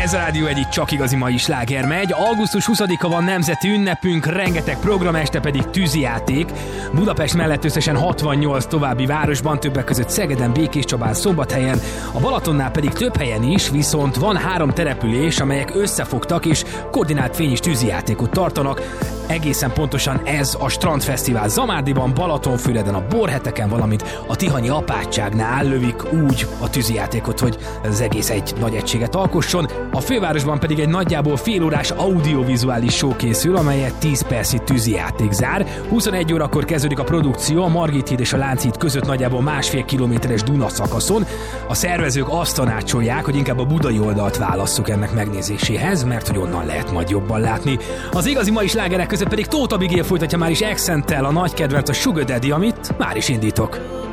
Ez a Rádió egyik csak igazi mai sláger megy. Augusztus 20-a van nemzeti ünnepünk, rengeteg program, este pedig tűzijáték. Budapest mellett összesen 68 további városban, többek között Szegeden, Békéscsabán, Szombathelyen, a Balatonnál pedig több helyen is, viszont van 3 település, amelyek összefogtak és koordinált fényes tűzijátékot tartanak. Egészen pontosan ez a Strandfesztivál. Zamárdiban, Balatonfüreden, a Borheteken, valamint a Tihanyi apátságnál lövik úgy a tűzijátékot, hogy az egész egy nagy egységet alkosson. A fővárosban pedig egy nagyjából félórás audiovizuális show készül, amelyet 10 percnyi tűzijáték zár. 21 órakor kezdődik a produkció a Margit híd és a Lánchíd között nagyjából 1,5 kilométeres Duna szakaszon. A szervezők azt tanácsolják, hogy inkább a budai oldalt válasszuk ennek megnézéséhez, mert hogy onnan lehet majd jobban látni. Az igazi mai slágerek között pedig Tóth Abigail folytatja már is Accenttel a nagy kedvenc, a Sugar Daddy, amit már is indítok.